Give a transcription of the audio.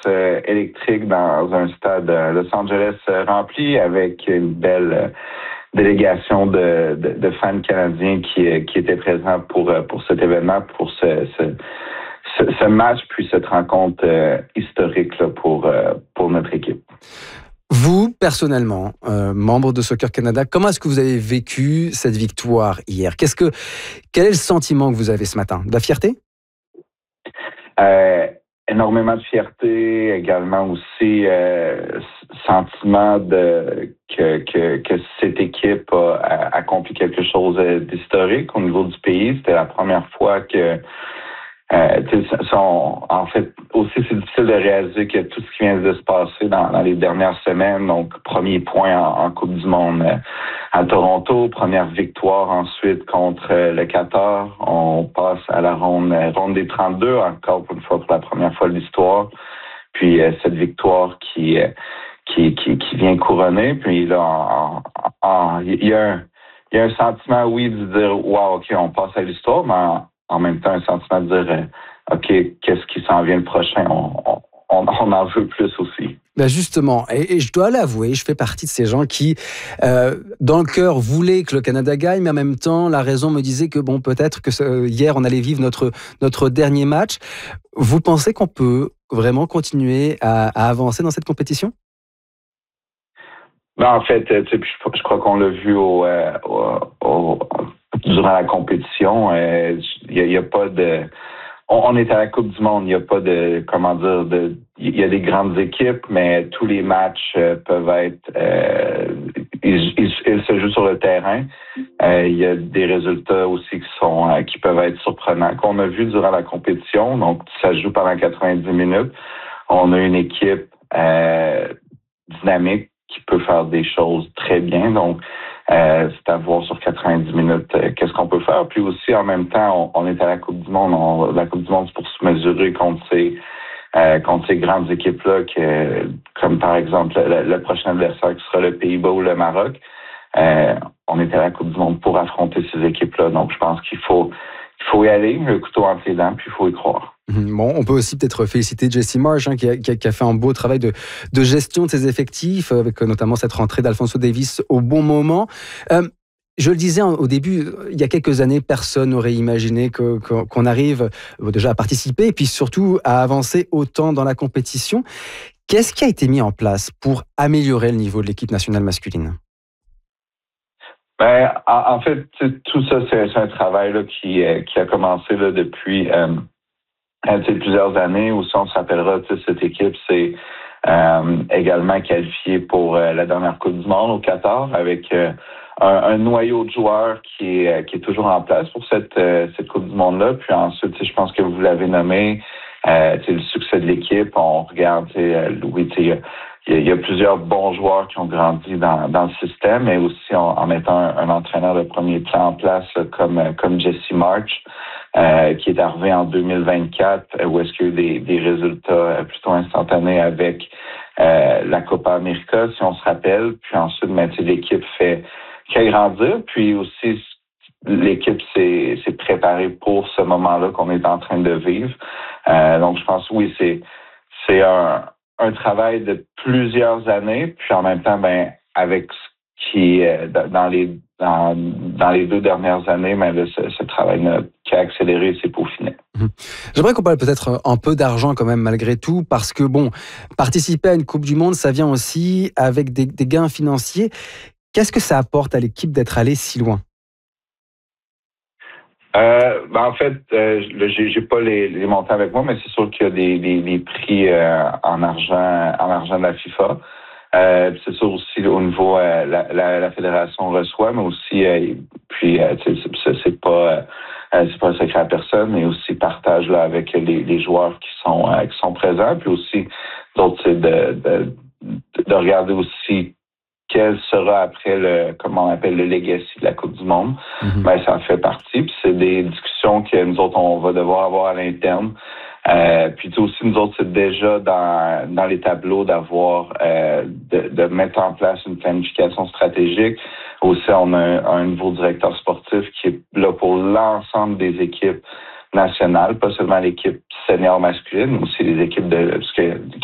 électrique dans un stade Los Angeles rempli avec une belle délégation de fans canadiens qui étaient présents pour cet événement, pour ce match, puis cette rencontre historique là, pour notre équipe. Vous, personnellement, membre de Soccer Canada, comment est-ce que vous avez vécu cette victoire hier? Quel est le sentiment que vous avez ce matin? De la fierté? Énormément de fierté, également aussi sentiment que cette équipe a accompli quelque chose d'historique au niveau du pays. C'était la première fois que en fait, aussi, c'est difficile de réaliser que tout ce qui vient de se passer dans les dernières semaines, donc premier point en Coupe du Monde à Toronto, première victoire ensuite contre le Qatar, on passe à la ronde des 32, encore une fois pour la première fois de l'histoire, puis cette victoire qui vient couronner, puis là, il y a un sentiment, oui, de dire, wow, OK, on passe à l'histoire, mais en même temps, un sentiment de dire, OK, qu'est-ce qui s'en vient le prochain? On en veut plus aussi. Ben justement, et je dois l'avouer, je fais partie de ces gens qui, dans le cœur, voulaient que le Canada gagne, mais en même temps, la raison me disait que, bon, peut-être que hier, on allait vivre notre dernier match. Vous pensez qu'on peut vraiment continuer à avancer dans cette compétition? Ben, en fait, je crois qu'on l'a vu durant la compétition. Il y a pas de... On est à la Coupe du Monde, il n'y a pas de... Comment dire... Il y a des grandes équipes, mais tous les matchs peuvent être... Ils se jouent sur le terrain. Il y a des résultats aussi qui peuvent être surprenants, qu'on a vu durant la compétition. Donc, ça se joue pendant 90 minutes. On a une équipe dynamique qui peut faire des choses très bien. Donc, c'est à voir sur 90 minutes qu'est-ce qu'on peut faire. Puis aussi, en même temps, on est à la Coupe du Monde. La Coupe du Monde, c'est pour se mesurer contre ces grandes équipes-là, comme par exemple le prochain adversaire qui sera le Pays-Bas ou le Maroc. On est à la Coupe du Monde pour affronter ces équipes-là. Donc, je pense qu'il faut y aller, le couteau entre les dents, puis il faut y croire. Bon, on peut aussi peut-être féliciter Jesse Marsch qui a fait un beau travail de gestion de ses effectifs, avec notamment cette rentrée d'Alphonso Davies au bon moment. Je le disais au début, il y a quelques années, personne n'aurait imaginé qu'on arrive déjà à participer et puis surtout à avancer autant dans la compétition. Qu'est-ce qui a été mis en place pour améliorer le niveau de l'équipe nationale masculine? Ben, en fait, tout ça, c'est un travail là, qui a commencé là, depuis plusieurs années. Aussi, on se rappellera, cette équipe s'est également qualifiée pour la dernière Coupe du Monde au Qatar avec un noyau de joueurs qui est toujours en place pour cette Coupe du Monde-là. Puis ensuite, je pense que vous l'avez nommé, le succès de l'équipe. On regarde, Louis, il y a plusieurs bons joueurs qui ont grandi dans le système, mais aussi en mettant un entraîneur de premier plan en place comme Jesse Marsch, qui est arrivé en 2024, où est-ce qu'il y a eu des résultats plutôt instantanés avec la Copa América, si on se rappelle. Puis ensuite, l'équipe fait grandir. Puis aussi, l'équipe s'est préparée pour ce moment-là qu'on est en train de vivre. Donc, je pense, oui, c'est un travail de plusieurs années, puis en même temps, avec ce qui dans les 2 dernières années, ce travail qui a accéléré, c'est peaufiné. J'aimerais qu'on parle peut-être un peu d'argent quand même malgré tout, parce que bon, participer à une Coupe du Monde, ça vient aussi avec des gains financiers. Qu'est-ce que ça apporte à l'équipe d'être allé si loin? En fait, j'ai pas les montants avec moi, mais c'est sûr qu'il y a des prix en argent de la FIFA. C'est sûr aussi au niveau la fédération reçoit, mais aussi c'est pas un secret à personne, mais aussi partage là avec les joueurs qui sont présents, puis aussi d'autres, c'est de regarder aussi quel sera après comment on appelle le legacy de la Coupe du Monde. Mm-hmm. Ça en fait partie. Puis c'est des discussions que nous autres, on va devoir avoir à l'interne. Puis aussi, nous autres, c'est déjà dans les tableaux d'avoir de mettre en place une planification stratégique. Aussi, on a un nouveau directeur sportif qui est là pour l'ensemble des équipes nationales, pas seulement l'équipe senior masculine, mais aussi les équipes